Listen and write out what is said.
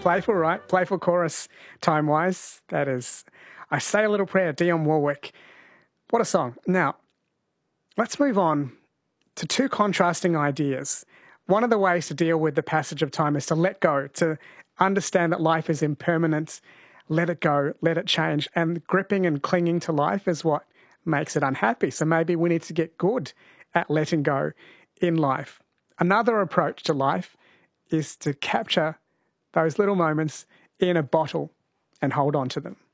Playful, right? Playful chorus time-wise. That is I Say a Little Prayer, Dionne Warwick. What a song. Now, let's move on to two contrasting ideas. One of the ways to deal with the passage of time is to let go, to understand that life is impermanent, let it go, let it change. And gripping and clinging to life is what makes it unhappy. So maybe we need to get good at letting go in life. Another approach to life is to capture those little moments in a bottle and hold on to them.